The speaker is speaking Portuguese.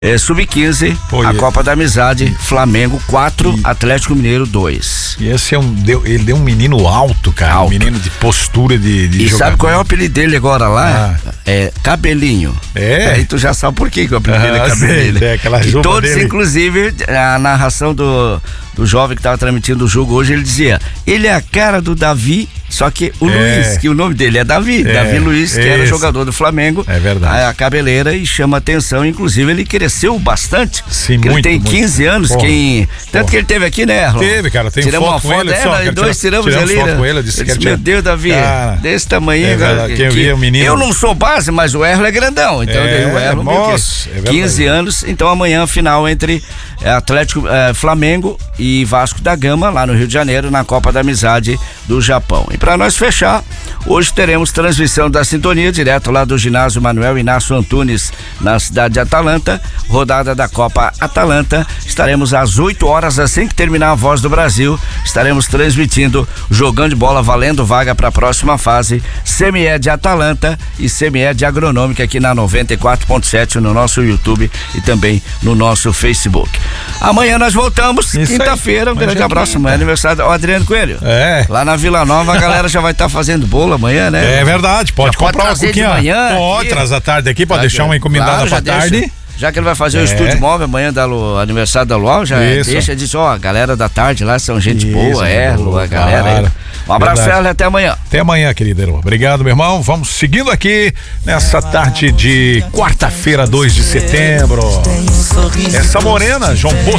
Sub-15, a Copa da Amizade, Flamengo 4, Atlético Mineiro 2. E esse ele deu um menino alto, cara. Alto. Um menino de postura de e jogador. Sabe qual é o apelido dele agora lá? Cabelinho. Aí tu já sabe por que o apelido dele é Cabelinho. Sei, aquela e todos, dele. Inclusive, a narração do jovem que estava transmitindo o jogo hoje, ele dizia: ele é a cara do Davi, só que o Luiz, que o nome dele é Davi Luiz, que era jogador do Flamengo. É verdade. A cabeleira, e chama atenção, inclusive ele cresceu bastante. Sim, muito. Ele tem muito. 15 anos, tanto que ele teve aqui, né, Erlon? Teve, cara, tem tiramos foto com ele. Tiramos ali, foto com ele, eu disse que meu Deus, Davi, desse tamanho. Quem via o menino. Eu não sou base, mas o Erlon é grandão, então o Erlon, 15 anos, então amanhã final entre Atlético, Flamengo e Vasco da Gama, lá no Rio de Janeiro, na Copa da Amizade do Japão. E para nós fechar, hoje teremos transmissão da Sintonia, direto lá do ginásio Manuel Inácio Antunes, na cidade de Atalanta, rodada da Copa Atalanta. Estaremos às 8 horas, assim que terminar a Voz do Brasil, estaremos transmitindo, jogando de bola, valendo vaga para a próxima fase, Semi-Ed Atalanta e Semi-Ed Agronômica, aqui na 94.7, no nosso YouTube e também no nosso Facebook. Amanhã nós voltamos, quinta-feira, um grande abraço, amanhã é aniversário do Adriano Coelho. Lá na Vila Nova a galera já vai estar fazendo bolo amanhã, né? É verdade, pode comprar um pouquinho de manhã. Pode, traz à tarde aqui, pode deixar uma encomendada pra tarde. Já que ele vai fazer o estúdio móvel amanhã, aniversário da Luau, já deixa disso, a galera da tarde lá são gente boa, Erlo, a galera aí. Um abraço, Erlo, e até amanhã. Até amanhã, querido Erlo. Obrigado, meu irmão. Vamos seguindo aqui nessa tarde de quarta-feira, 2 de setembro. Essa morena, João Bosco.